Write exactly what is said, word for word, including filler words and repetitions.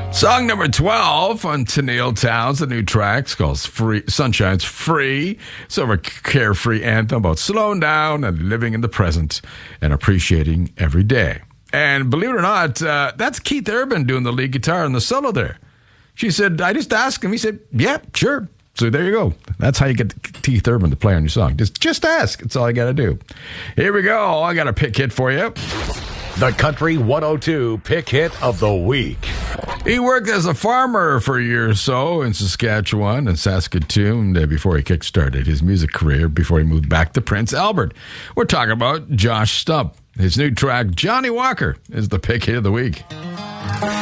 Song number twelve on Tennille Towns, the new track. It's called Free, Sunshine's Free. It's sort of a carefree anthem about slowing down and living in the present and appreciating every day. And believe it or not, uh, that's Keith Urban doing the lead guitar and the solo there. She said, I just asked him. He said, yeah, sure. So there you go. That's how you get Keith Urban to play on your song. Just, just ask. That's all you got to do. Here we go. I got a pick hit for you. The Country one oh two Pick Hit of the Week. He worked as a farmer for a year or so in Saskatchewan and Saskatoon uh, before he kick-started his music career before he moved back to Prince Albert. We're talking about Josh Stump. His new track, Johnny Walker, is the pick hit of the week.